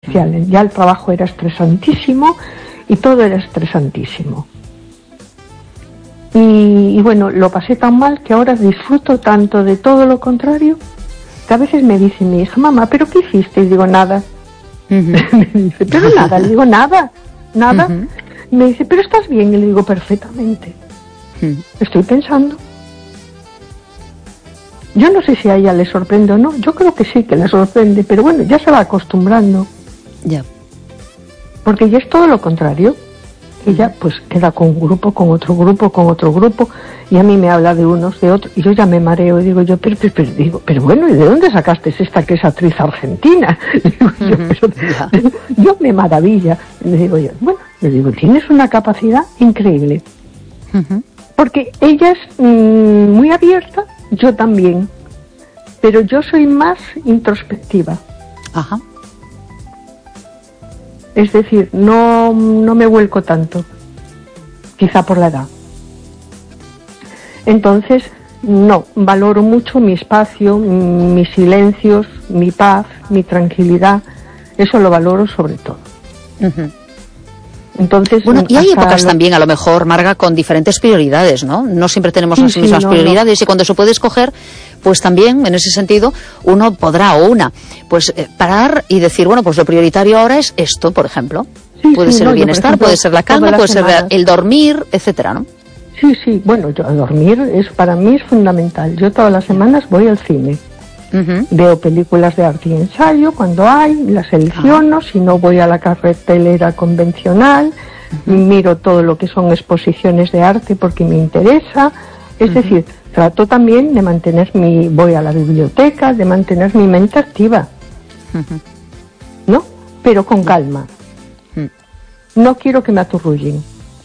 especial. Ya el trabajo era estresantísimo y todo era estresantísimo. Y bueno, lo pasé tan mal que ahora disfruto tanto de todo lo contrario, que a veces me dice mi hija, mamá, ¿pero qué hiciste? Y digo, nada. Me dice, pero nada. Le digo, nada. Me dice, ¿pero estás bien? Y le digo, perfectamente. Estoy pensando. Yo no sé si a ella le sorprende o no. Yo creo que sí, que le sorprende. Pero bueno, ya se va acostumbrando. Ya. Porque ya es todo lo contrario. Ella pues queda con un grupo, con otro grupo, y a mí me habla de unos, de otros, y yo ya me mareo y digo yo, pero bueno, ¿y de dónde sacaste esta que es actriz argentina? Yo me maravilla. Le digo yo, bueno, tienes una capacidad increíble. Porque ella es muy abierta, yo también, pero yo soy más introspectiva. Ajá. Es decir, no me vuelco tanto, quizá por la edad. Entonces, no, valoro mucho mi espacio, mis silencios, mi paz, mi tranquilidad, eso lo valoro sobre todo. Entonces, bueno, y hay épocas también, a lo mejor, Marga, con diferentes prioridades, ¿no? No siempre tenemos las mismas prioridades, y cuando se puede escoger, pues también, en ese sentido, uno podrá, o una, pues parar y decir, bueno, pues lo prioritario ahora es esto, por ejemplo. Puede ser el bienestar, puede ser la calma, puede ser el dormir, etcétera, ¿no? Sí, bueno, dormir para mí es fundamental. Yo todas las semanas voy al cine. Veo películas de arte y ensayo cuando hay, las selecciono, si no voy a la cartelera convencional, miro todo lo que son exposiciones de arte porque me interesa, es decir, trato también de mantener voy a la biblioteca, de mantener mi mente activa, ¿no? Pero con calma. No quiero que me aturrullen.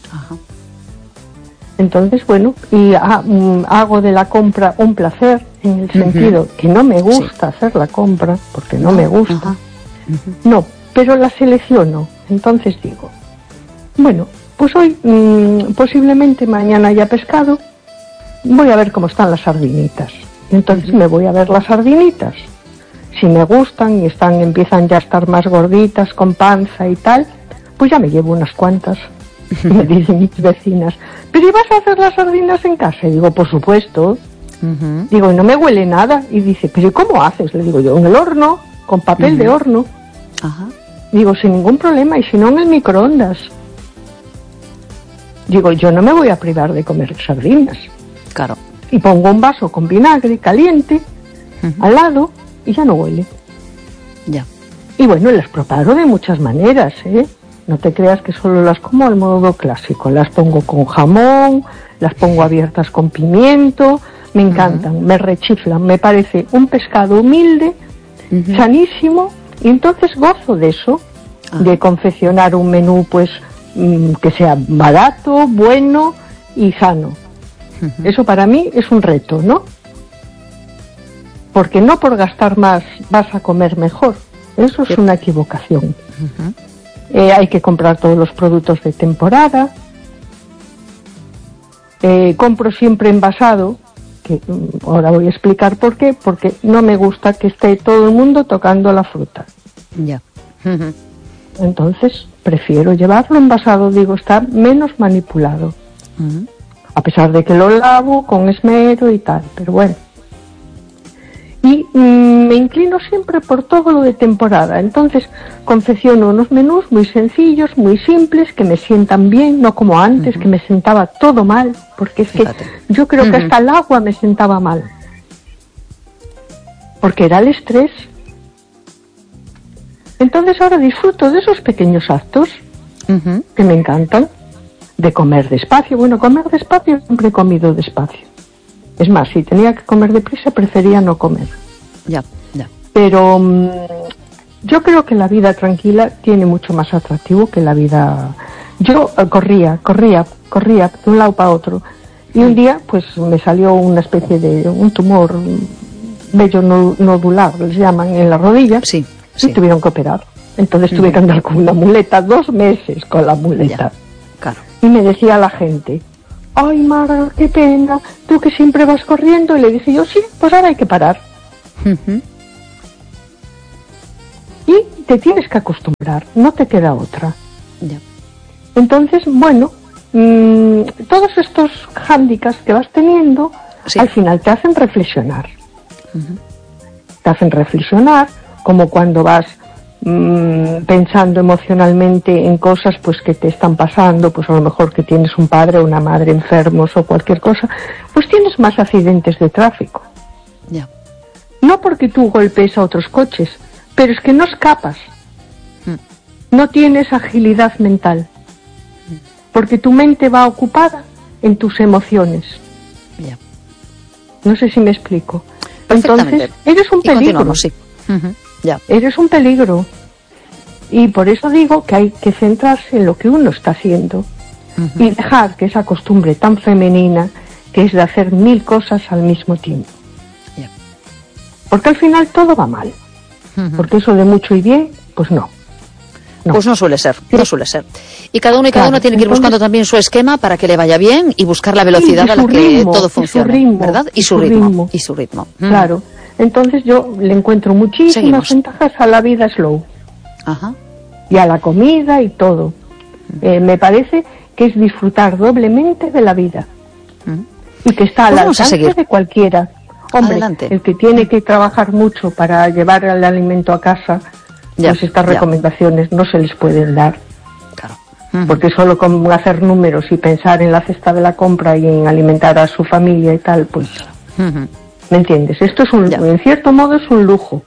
Entonces, bueno, y hago de la compra un placer, en el sentido que no me gusta hacer la compra, porque no me gusta. No, pero la selecciono. Entonces digo, bueno, pues hoy, posiblemente mañana haya pescado, voy a ver cómo están las sardinitas. Entonces me voy a ver las sardinitas. Si me gustan y empiezan ya a estar más gorditas, con panza y tal, pues ya me llevo unas cuantas. Me dicen mis vecinas, ¿pero ibas a hacer las sardinas en casa? Y digo, por supuesto. Digo, no me huele nada. Y dice, ¿pero cómo haces? Le digo yo, en el horno, con papel de horno. Digo, sin ningún problema, y si no, en el microondas. Digo, yo no me voy a privar de comer sardinas. Claro. Y pongo un vaso con vinagre caliente al lado y ya no huele. Ya. Y bueno, las preparo de muchas maneras, ¿eh? No te creas que solo las como al modo clásico. Las pongo con jamón, las pongo abiertas con pimiento, me encantan, me rechiflan. Me parece un pescado humilde, sanísimo, y entonces gozo de eso, de confeccionar un menú pues que sea barato, bueno y sano. Eso para mí es un reto, ¿no? Porque no por gastar más vas a comer mejor. Eso es una equivocación. Hay que comprar todos los productos de temporada. Compro siempre envasado, que ahora voy a explicar por qué, porque no me gusta que esté todo el mundo tocando la fruta. Ya. Entonces prefiero llevarlo envasado, digo, está menos manipulado. A pesar de que lo lavo con esmero y tal, pero bueno. Y me inclino siempre por todo lo de temporada. Entonces confecciono unos menús muy sencillos, muy simples, que me sientan bien, no como antes, que me sentaba todo mal, porque es que yo creo que hasta el agua me sentaba mal, porque era el estrés. Entonces ahora disfruto de esos pequeños actos que me encantan, de comer despacio. Bueno, comer despacio, siempre he comido despacio. Es más, si tenía que comer deprisa, prefería no comer. Ya. Pero yo creo que la vida tranquila tiene mucho más atractivo que la vida... Yo corría de un lado para otro. Y un día, pues, me salió una especie de un tumor vello nodular, les llaman, en la rodilla. Sí. Y tuvieron que operar. Entonces tuve que andar con una muleta, 2 meses con la muleta. Claro. Y me decía la gente... Ay, Marga, qué pena, tú que siempre vas corriendo. Y le dije yo, sí, pues ahora hay que parar. Y te tienes que acostumbrar, no te queda otra. Ya. Entonces, bueno, todos estos hándicaps que vas teniendo, sí, al final te hacen reflexionar. Te hacen reflexionar, como cuando vas pensando emocionalmente en cosas pues que te están pasando, pues a lo mejor que tienes un padre o una madre enfermos o cualquier cosa, pues tienes más accidentes de tráfico. Ya. No porque tú golpees a otros coches, pero es que no escapas. No tienes agilidad mental. Porque tu mente va ocupada en tus emociones. Ya. No sé si me explico. Entonces, eres un peligro. Sí. Ya. Eres un peligro. Y por eso digo que hay que centrarse en lo que uno está haciendo y dejar que esa costumbre tan femenina que es de hacer 1000 cosas al mismo tiempo. Ya. Porque al final todo va mal. Porque eso de mucho y bien, pues no. Pues no suele ser, no suele ser. Y cada uno tiene que ir buscando también su esquema para que le vaya bien y buscar la velocidad a la que todo funcione, ¿verdad? Y su ritmo. Claro. Entonces yo le encuentro muchísimas ventajas a la vida slow. Ajá. Y a la comida y todo. Me parece que es disfrutar doblemente de la vida. Y que está al alcance de cualquiera. Hombre, adelante. El que tiene que trabajar mucho para llevar el alimento a casa, pues estas recomendaciones no se les pueden dar. Claro. Porque solo con hacer números y pensar en la cesta de la compra y en alimentar a su familia y tal, pues... ¿Me entiendes? Esto es en cierto modo es un lujo.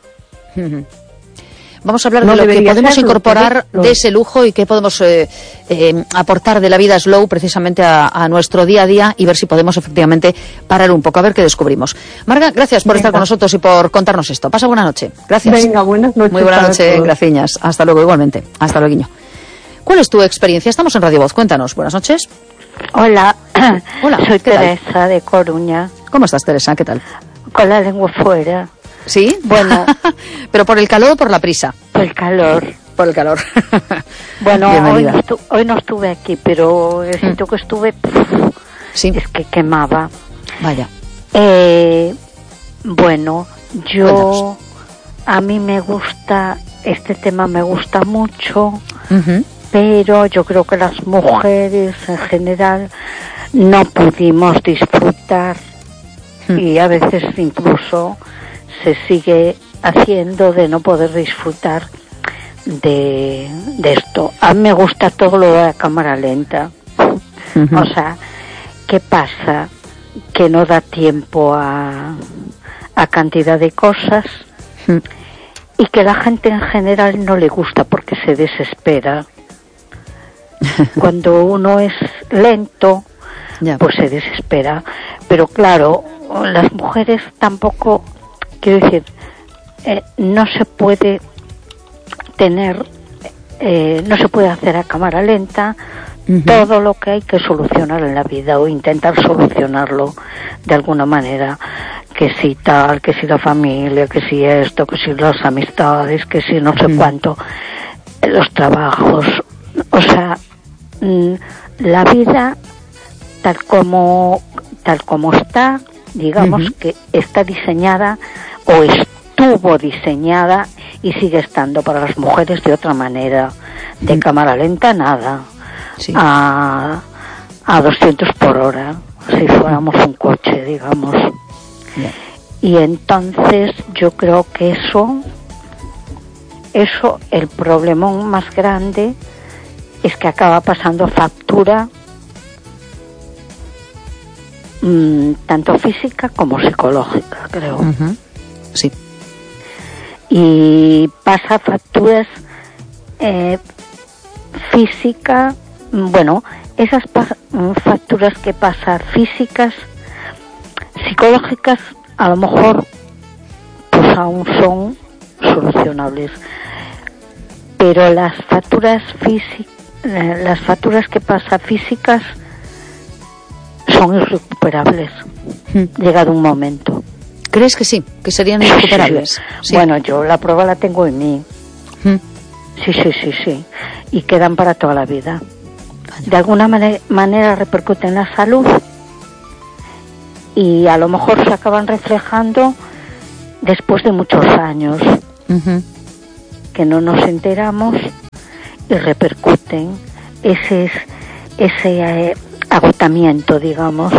Vamos a hablar de lo que podemos incorporar de ese lujo y qué podemos aportar de la vida slow precisamente a nuestro día a día y ver si podemos efectivamente parar un poco, a ver qué descubrimos. Marga, gracias por estar con nosotros y por contarnos esto. Pasa buena noche. Gracias. Venga, buenas noches. Muy buena noche, gracias. Hasta luego, igualmente. Hasta luego. ¿Cuál es tu experiencia? Estamos en Radio Voz. Cuéntanos. Buenas noches. Hola. Hola. Soy Teresa de Coruña. ¿Cómo estás, Teresa? ¿Qué tal? Con la lengua fuera. ¿Sí? Bueno. ¿Pero por el calor o por la prisa? Por el calor. Por el calor. Bueno, hoy no estuve aquí, pero el sitio que estuve, sí, es que quemaba. Vaya. Bueno, yo... A mí me gusta, este tema me gusta mucho, pero yo creo que las mujeres en general no pudimos disfrutar y a veces incluso se sigue haciendo de no poder disfrutar de esto. A mí me gusta todo lo de la cámara lenta. O sea, ¿qué pasa? Que no da tiempo a cantidad de cosas y que la gente en general no le gusta porque se desespera. Cuando uno es lento, pues se desespera. Pero claro, las mujeres tampoco, quiero decir, no se puede tener, no se puede hacer a cámara lenta todo lo que hay que solucionar en la vida o intentar solucionarlo de alguna manera, que si tal, que si la familia, que si esto, que si las amistades, que si no sé cuánto, los trabajos, o sea, la vida tal como está, digamos que está diseñada o estuvo diseñada y sigue estando para las mujeres de otra manera, de cámara lenta nada, a 200 por hora, si fuéramos un coche, digamos. Y entonces yo creo que eso el problemón más grande es que acaba pasando factura tanto física como psicológica, creo. Sí. Y pasa facturas física, bueno, esas facturas que pasa físicas, psicológicas, a lo mejor pues aún son solucionables, pero las facturas que pasa físicas son irrecuperables llegado un momento. ¿Crees que sí? ¿Que serían irrecuperables? Sí. Bueno, yo la prueba la tengo en mí. Sí. Y quedan para toda la vida. De alguna manera repercuten en la salud y a lo mejor se acaban reflejando después de muchos años. que no nos enteramos y repercuten ese agotamiento, digamos.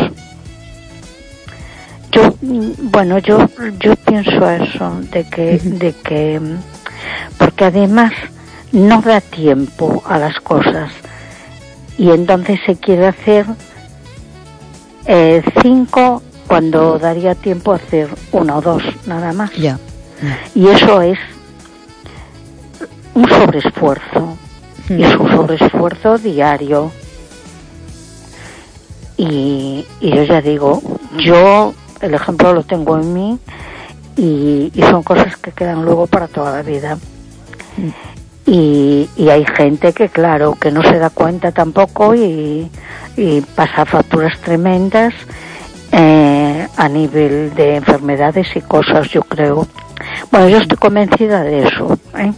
Yo pienso eso, de que porque además no da tiempo a las cosas y entonces se quiere hacer 5 cuando daría tiempo a hacer 1 o 2 nada más. Y eso es un sobreesfuerzo, y es un sobreesfuerzo diario. Y yo ya digo, el ejemplo lo tengo en mí y son cosas que quedan luego para toda la vida. Y hay gente que, claro, que no se da cuenta tampoco y pasa facturas tremendas a nivel de enfermedades y cosas, yo creo. Bueno, yo estoy convencida de eso, ¿eh?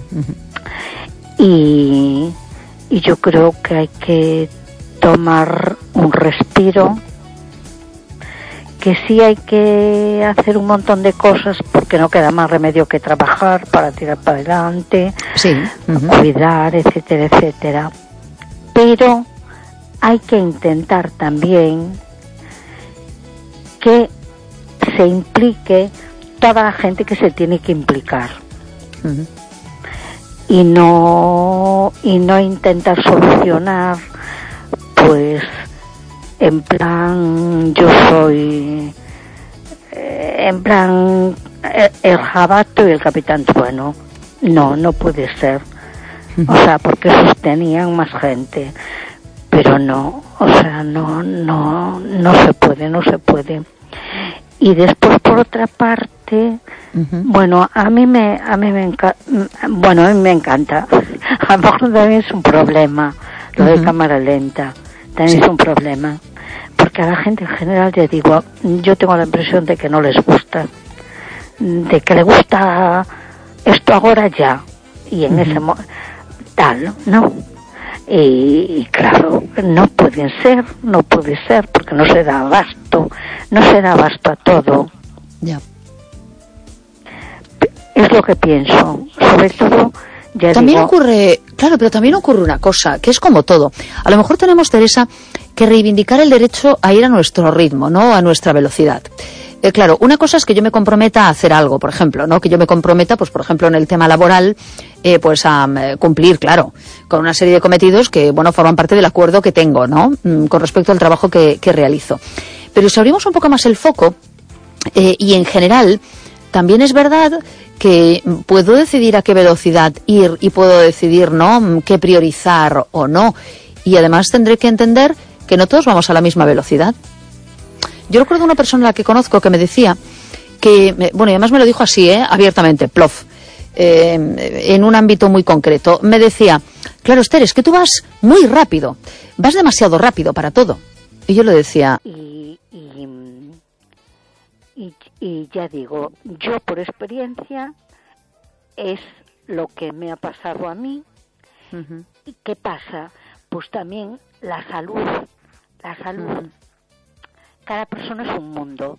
Y yo creo que hay que tomar un respiro, que sí hay que hacer un montón de cosas porque no queda más remedio que trabajar para tirar para adelante, cuidar, etcétera, etcétera. Pero hay que intentar también que se implique toda la gente que se tiene que implicar. Y no intentar solucionar pues en plan yo soy en plan el jabato y el capitán trueno. No puede ser. O sea, porque esos tenían más gente, pero no, o sea, no se puede. Y después, por otra parte, bueno, a mí me encanta. A lo mejor también es un problema lo de cámara lenta, también es un problema, porque a la gente en general, ya digo, yo tengo la impresión de que no les gusta, de que le gusta esto ahora ya, y en ese tal, ¿no? Y claro, no puede ser, porque no se da abasto a todo. Ya. Es lo que pienso, sobre todo, ya también digo, ocurre, claro, pero también ocurre una cosa, que es como todo. A lo mejor tenemos, Teresa, que reivindicar el derecho a ir a nuestro ritmo, ¿no? A nuestra velocidad. Claro, una cosa es que yo me comprometa a hacer algo, por ejemplo, ¿no? Que yo me comprometa, pues por ejemplo, en el tema laboral, pues a cumplir, claro, con una serie de cometidos que, bueno, forman parte del acuerdo que tengo, ¿no? Con respecto al trabajo que realizo. Pero si abrimos un poco más el foco, y en general, también es verdad que puedo decidir a qué velocidad ir y puedo decidir, ¿no?, qué priorizar o no. Y además tendré que entender que no todos vamos a la misma velocidad. Yo recuerdo una persona a la que conozco que me decía que, bueno, y además me lo dijo así, abiertamente, plof, en un ámbito muy concreto. Me decía, claro, Esther, es que tú vas muy rápido, vas demasiado rápido para todo. Y yo le decía... Y ya digo, yo por experiencia es lo que me ha pasado a mí. ¿Y qué pasa? Pues también la salud. Cada persona es un mundo.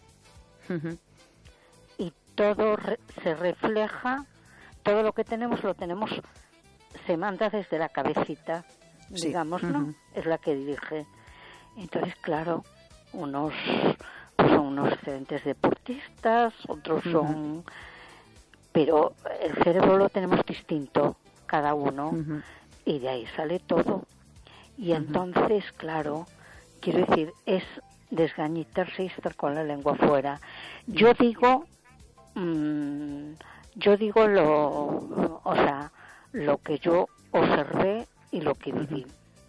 Y todo se refleja, todo lo que tenemos lo tenemos, se manda desde la cabecita, digamos, ¿no? Es la que dirige. Entonces, claro, unos son unos excelentes deportistas, otros son... Pero el cerebro lo tenemos distinto, cada uno, y de ahí sale todo. Y entonces, claro, quiero decir, es desgañitarse y estar con la lengua fuera. Yo digo lo que yo observé y lo que viví.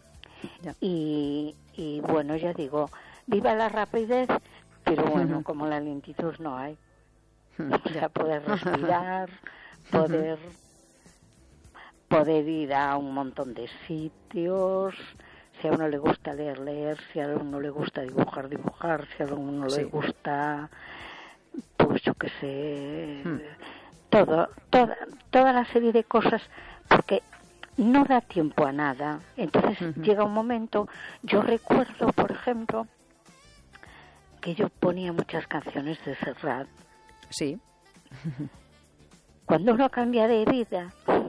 Y bueno, ya digo, viva la rapidez, pero bueno, como la lentitud no hay. O sea, poder respirar, poder ir a un montón de sitios. Si a uno le gusta leer, si a uno le gusta dibujar, si a uno le gusta, pues yo qué sé, toda la serie de cosas, porque no da tiempo a nada. Entonces llega un momento, yo recuerdo, por ejemplo, que yo ponía muchas canciones de Serrat. Sí. Cuando uno cambia de vida,